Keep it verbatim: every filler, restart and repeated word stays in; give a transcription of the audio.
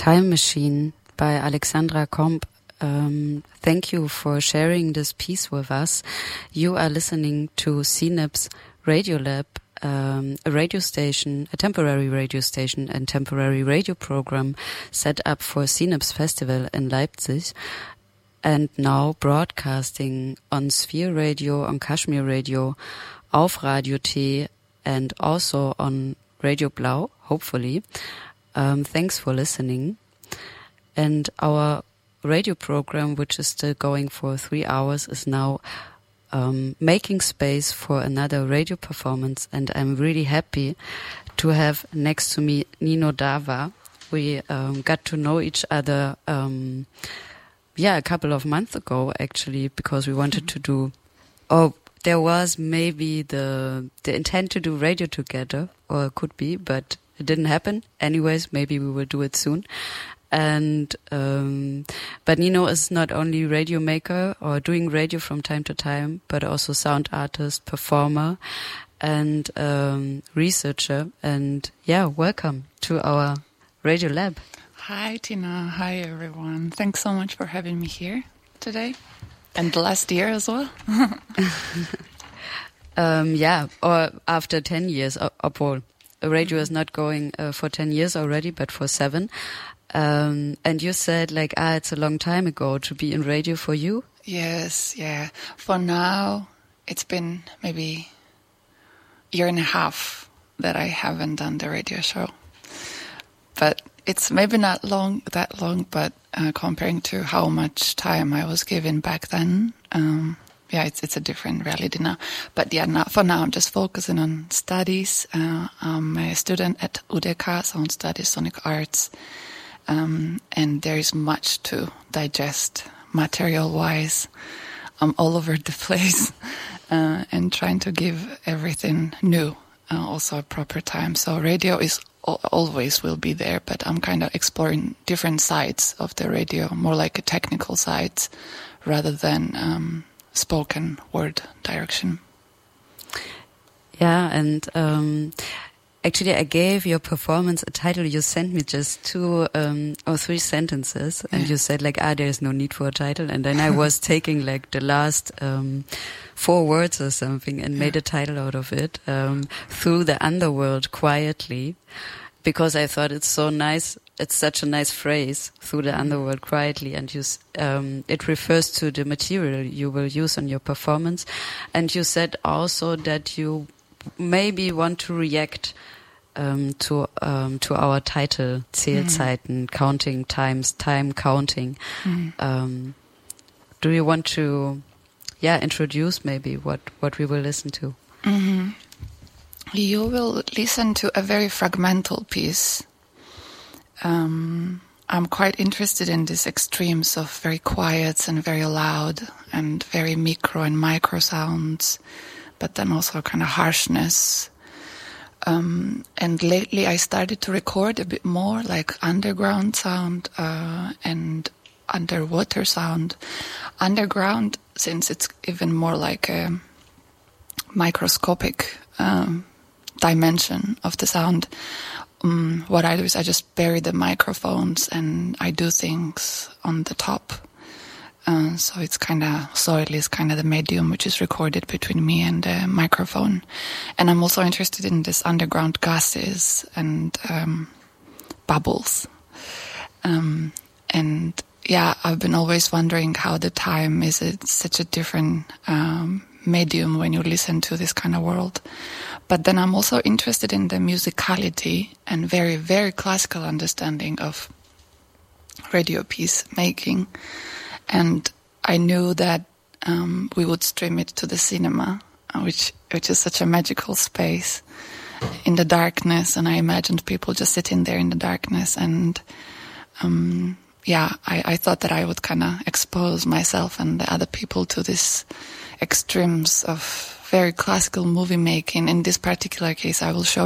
Time Machine by Alexandra Komp. Um, thank you for sharing this piece with us. You are listening to C N I P's Radiolab, um, a radio station, a temporary radio station and temporary radio program set up for C N I P's festival in Leipzig, and now broadcasting on Sphere Radio, on Kashmir Radio, auf Radio T, and also on Radio Blau, hopefully. Um, thanks for listening. And our radio program, which is still going for three hours, is now um, making space for another radio performance. And I'm really happy to have next to me Nino Dava. We um, got to know each other, um, yeah, a couple of months ago, actually, because we wanted to do, oh, there was maybe the the intent to do radio together, or it could be, but it didn't happen. Anyways, maybe we will do it soon. And um, but Nino is not only radio maker or doing radio from time to time, but also sound artist, performer, and um, researcher. And yeah, welcome to our Radio Lab. Hi, Tina. Hi, everyone. Thanks so much for having me here today. And last year as well. um, yeah, or after ten years, obwohl radio is not going uh, for ten years already, but for seven. Um, and you said, like, ah, it's a long time ago to be in radio for you? Yes, yeah. For now, it's been maybe a year and a half that I haven't done the radio show. But it's maybe not long, that long, but uh, comparing to how much time I was given back then, um, yeah, it's it's a different reality now. But yeah, now, for now, I'm just focusing on studies. Uh, I'm a student at U D K, Sound Studies, Sonic Arts. Um, and there is much to digest material-wise. I'm all over the place uh, and trying to give everything new, uh, also a proper time. So radio is always will be there, but I'm kind of exploring different sides of the radio, more like a technical side rather than um, spoken word direction. Yeah, and um, actually I gave your performance a title. You sent me just two um, or three sentences, and yeah. You said like, ah, there's no need for a title. And then I was taking like the last um, four words or something and yeah. made a title out of it, um, Through the Underworld Quietly. Because I thought it's so nice, it's such a nice phrase, through the underworld quietly, and you, um, it refers to the material you will use on your performance. And you said also that you maybe want to react um, to um, to our title, Zählzeiten, mm. counting times, time counting. Mm. Um, do you want to, yeah, introduce maybe what, what we will listen to? Mm-hmm. You will listen to a very fragmental piece. Um, I'm quite interested in these extremes of very quiet and very loud and very micro and micro sounds, but then also kind of harshness. Um, and lately I started to record a bit more like underground sound uh, and underwater sound. Underground, since it's even more like a microscopic um dimension of the sound. Um, what I do is I just bury the microphones and I do things on the top. Uh, so it's kind of, soil is kind of the medium which is recorded between me and the microphone. And I'm also interested in this underground gases and um, bubbles. Um, and yeah, I've been always wondering how the time is a, such a different um, medium when you listen to this kind of world. But then I'm also interested in the musicality and very, very classical understanding of radio piece making. And I knew that um, we would stream it to the cinema, which which is such a magical space in the darkness. And I imagined people just sitting there in the darkness. And um, yeah, I, I thought that I would kind of expose myself and the other people to this extremes of very classical movie making. In this particular case, I will show